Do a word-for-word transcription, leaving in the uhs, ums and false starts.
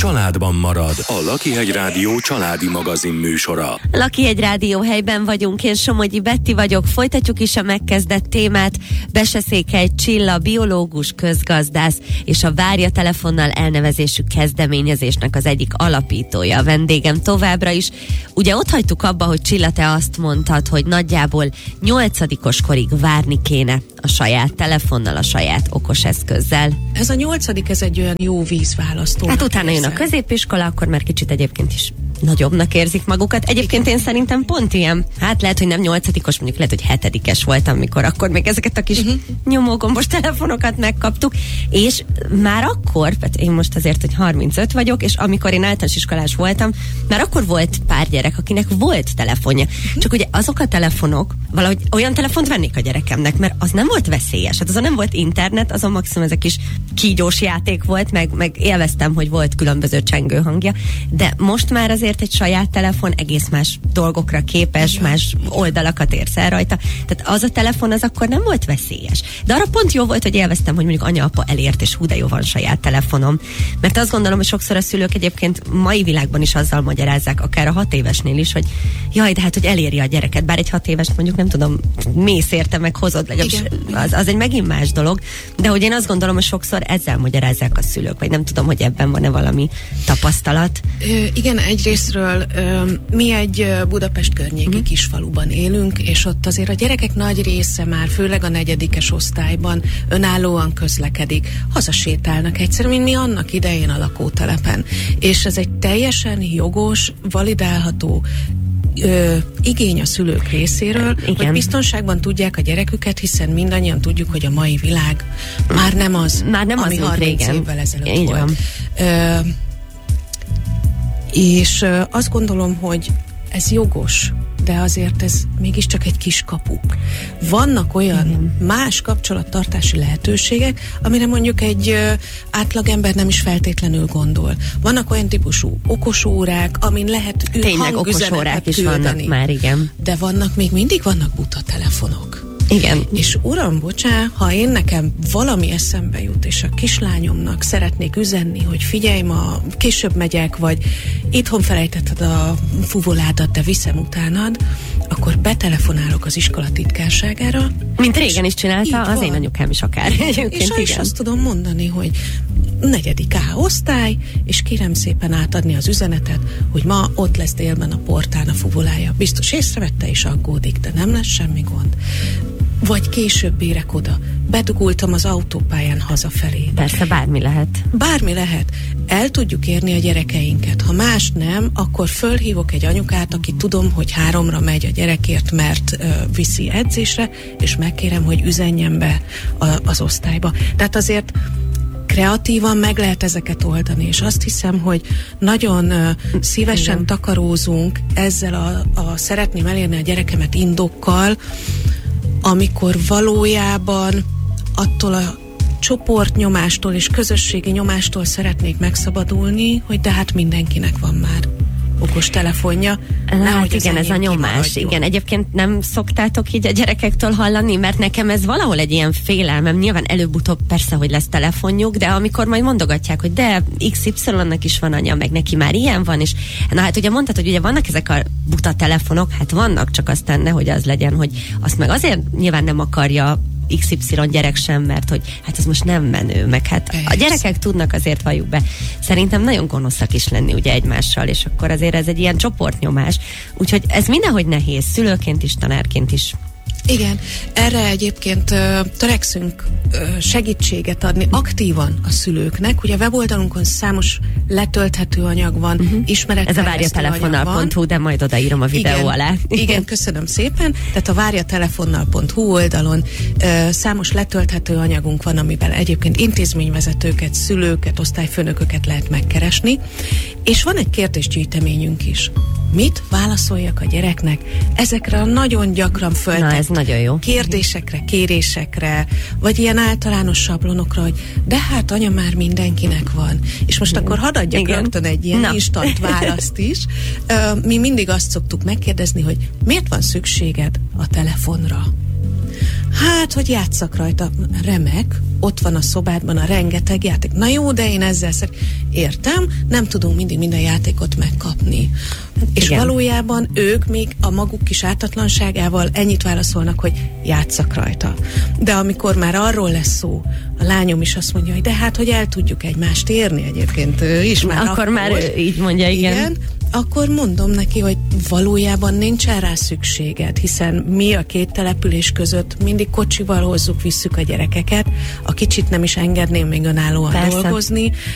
családban marad. A Lakihegy Rádió családi magazin műsora. Lakihegy Rádió helyben vagyunk, én Somogyi Betti vagyok, folytatjuk is a megkezdett témát. Beseszékely Csilla, biológus, közgazdász és a Várja telefonnal elnevezésű kezdeményezésnek az egyik alapítója a vendégem továbbra is. Ugye ott hagytuk abba, hogy Csilla, te azt mondtad, hogy nagyjából nyolcadikos korig várni kéne a saját telefonnal, a saját okos eszközzel. Ez a nyolcadik, ez egy olyan jó vízválasztó. Hát utána jön a középiskola, akkor már kicsit egyébként is nagyobbnak érzik magukat. Egyébként én szerintem pont ilyen, hát lehet, hogy nem nyolcadikos, mondjuk lehet, hogy hetedikes voltam, mikor akkor még ezeket a kis uh-huh. nyomógombos telefonokat megkaptuk, és már akkor, hát én most azért, hogy harmincöt vagyok, és amikor én általános iskolás voltam, már akkor volt pár gyerek, akinek volt telefonja. Uh-huh. Csak ugye azok a telefonok, valahogy olyan telefont vennék a gyerekemnek, mert az nem volt veszélyes, hát azon nem volt internet, azon maximum ez a kis kígyós játék volt, meg, meg élveztem, hogy volt különböző csengő hangja, de most már azért egy saját telefon egész más dolgokra képes, igen, más oldalakat érsz el rajta. Tehát az a telefon az akkor nem volt veszélyes. De arra pont jó volt, hogy élveztem, hogy mondjuk anya-apa elért, és hú, de jó van saját telefonom. Mert azt gondolom, hogy sokszor a szülők egyébként mai világban is azzal magyarázzák, akár a hat évesnél is, hogy jaj, de hát, hogy eléri a gyereket. Bár egy hat éves mondjuk nem tudom, mész érte, meg hozod, legalábbis az, az egy megint más dolog. De hogy én azt gondolom, hogy sokszor ezzel magyarázzák a szülők, vagy nem tudom, hogy ebben van-e valami tapasztalat. Ö, igen, egyrésztről ö, mi egy Budapest környéki uh-huh. kisfaluban élünk, és ott azért a gyerekek nagy része már, főleg a negyedikes osztályban önállóan közlekedik, hazasétálnak egyszerűen, mint mi annak idején a lakótelepen. És ez egy teljesen jogos, validálható Ö, igény a szülők részéről, igen, hogy biztonságban tudják a gyereküket, hiszen mindannyian tudjuk, hogy a mai világ már nem az, már nem ami az harminc régen. évvel ezelőtt Így volt. Ö, és ö, azt gondolom, hogy ez jogos, de azért ez mégiscsak egy kis kapu. Vannak olyan igen. más kapcsolattartási lehetőségek, amire mondjuk egy ö, átlagember nem is feltétlenül gondol. Vannak olyan típusú okosórák, amin lehet tényleg okosórák is küldeni, vannak már, igen. De vannak, még mindig vannak buta telefonok. Igen. És uram, bocsá, ha én nekem valami eszembe jut, és a kislányomnak szeretnék üzenni, hogy figyelj, ma később megyek, vagy itthon felejtetted a fuvoládat, de viszem utánad, akkor betelefonálok az iskola titkárságára. Mint régen is csinálta, az én anyukám is akár. És is azt tudom mondani, hogy negyedik A osztály, és kérem szépen átadni az üzenetet, hogy ma ott lesz délben a portán a fuvolája. Biztos észrevette és aggódik, de nem lesz semmi gond. Vagy később érek oda. Bedugultam az autópályán hazafelé. Persze, bármi lehet. Bármi lehet. El tudjuk érni a gyerekeinket. Ha más nem, akkor fölhívok egy anyukát, aki tudom, hogy háromra megy a gyerekért, mert uh, viszi edzésre, és megkérem, hogy üzenjen be a, az osztályba. Tehát azért kreatívan meg lehet ezeket oldani, és azt hiszem, hogy nagyon uh, szívesen igen. takarózunk ezzel a, a szeretném elérni a gyerekemet indokkal, amikor valójában attól a csoportnyomástól és közösségi nyomástól szeretnék megszabadulni, hogy de hát mindenkinek van már okos telefonja. Hát igen, ez a nyomás. Igen, egyébként nem szoktátok így a gyerekektől hallani, mert nekem ez valahol egy ilyen félelmem. Nyilván előbb-utóbb persze, hogy lesz telefonjuk, de amikor majd mondogatják, hogy de iksz ipszilonnak is van anya, meg neki már ilyen van, és na hát ugye mondtad, hogy ugye vannak ezek a buta telefonok, hát vannak, csak aztán nehogy az legyen, hogy azt meg azért nyilván nem akarja iksz ipszilon gyerek sem, mert hogy hát ez most nem menő, meg hát persze. A gyerekek tudnak azért, valljuk be, szerintem nagyon gonoszak is lenni ugye egymással, és akkor azért ez egy ilyen csoportnyomás, úgyhogy ez mindenhogy nehéz, szülőként is, tanárként is. Igen, erre egyébként uh, törekszünk uh, segítséget adni aktívan a szülőknek. Ugye a weboldalunkon számos letölthető anyag van, uh-huh. ismeretterjesztő anyag van. Ez a várjatelefonnal pont hu, de majd odaírom a videó igen, alá. Igen, köszönöm szépen. Tehát a várjatelefonnal pont hu oldalon uh, számos letölthető anyagunk van, amiben egyébként intézményvezetőket, szülőket, osztályfőnököket lehet megkeresni. És van egy kérdésgyűjteményünk is. Mit válaszoljak a gyereknek ezekre a nagyon gyakran föltett nagyon jó. kérdésekre, kérésekre, vagy ilyen általános sablonokra, hogy de hát anya, már mindenkinek van. És most akkor hadd adjak rögtön egy ilyen Na. instant választ is. Mi mindig azt szoktuk megkérdezni, hogy miért van szükséged a telefonra? Hát, hogy játsszak rajta. Remek. ott van a szobádban a rengeteg játék. Na jó, de én ezzel szer... Értem, nem tudunk mindig minden játékot megkapni. És igen. valójában ők még a maguk kis ártatlanságával ennyit válaszolnak, hogy játsszak rajta. De amikor már arról lesz szó, a lányom is azt mondja, hogy de hát, hogy el tudjuk egymást érni egyébként ő is már. Akkor, akkor már így mondja, igen. igen. Akkor mondom neki, hogy valójában nincsen rá szükséged, hiszen mi a két település között mindig kocsival hozzuk, visszük a gyerekeket, a kicsit nem is engedném még önállóan Persze. dolgozni,